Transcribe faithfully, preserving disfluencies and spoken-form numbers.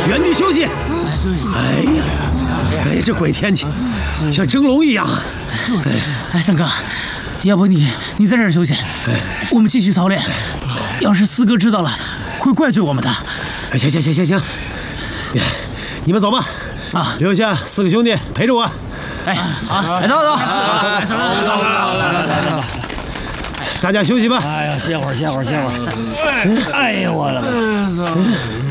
原地休息。哎呀，哎，这鬼天气，像蒸笼一样。 哎，三哥，要不你你在这儿休息，我们继续操练。要是四哥知道了，会怪罪我们的。 哎，行行行行行，你们走吧。啊，留下四个兄弟陪着我。 哎，好，来走走，来走走来来来来。 大家休息吧。 哎呀，歇会儿，歇会儿，歇会儿。哎呀，我了个！